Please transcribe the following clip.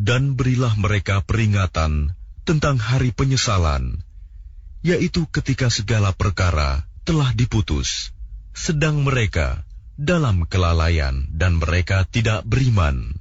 Dan berilah mereka peringatan tentang hari penyesalan, yaitu ketika segala perkara telah diputus, sedang mereka dalam kelalaian dan mereka tidak beriman.